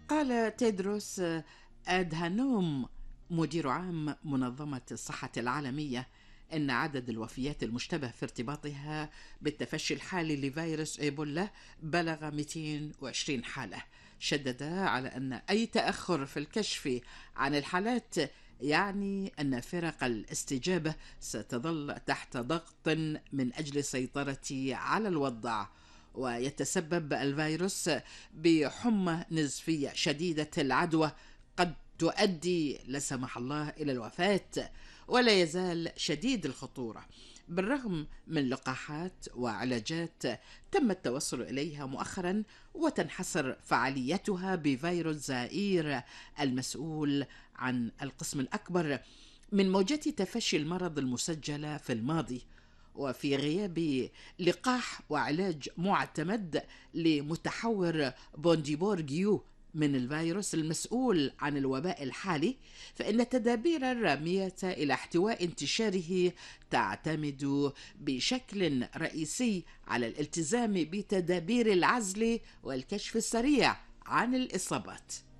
قال تيدروس أدهانوم مدير عام منظمة الصحة العالمية إن عدد الوفيات المشتبه في ارتباطها بالتفشي الحالي لفيروس إيبولا بلغ 220 حالة. شدد على أن أي تأخر في الكشف عن الحالات يعني أن فرق الاستجابة ستظل تحت ضغط من أجل السيطرة على الوضع. ويتسبب الفيروس بحمى نزفية شديدة العدوى قد تؤدي لا سمح الله إلى الوفاة، ولا يزال شديد الخطورة بالرغم من لقاحات وعلاجات تم التوصل إليها مؤخرا، وتنحصر فعاليتها بفيروس زائير المسؤول عن القسم الأكبر من موجات تفشي المرض المسجلة في الماضي. وفي غياب لقاح وعلاج معتمد لمتحور بونديبورغيو من الفيروس المسؤول عن الوباء الحالي، فإن التدابير الرامية إلى احتواء انتشاره تعتمد بشكل رئيسي على الالتزام بتدابير العزل والكشف السريع عن الإصابات.